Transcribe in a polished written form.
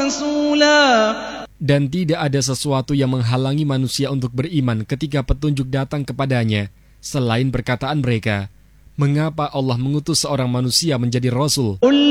رسولا. Dan tidak ada sesuatu yang menghalangi manusia untuk beriman ketika petunjuk datang kepadanya, selain perkataan mereka, mengapa Allah mengutus seorang manusia menjadi Rasul?